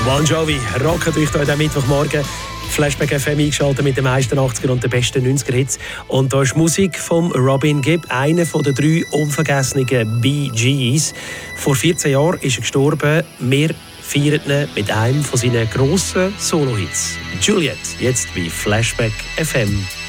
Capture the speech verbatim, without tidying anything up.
Bon Jovi rocken durch heute Mittwochmorgen. Flashback F M eingeschaltet mit den meisten achtziger und den besten neunziger Hits. Und da ist Musik von Robin Gibb, einer der drei unvergessenen Bee Gees. Vor vierzehn Jahren ist er gestorben. Wir feiern ihn mit einem seiner grossen Solo-Hits. Juliet, jetzt bei Flashback F M.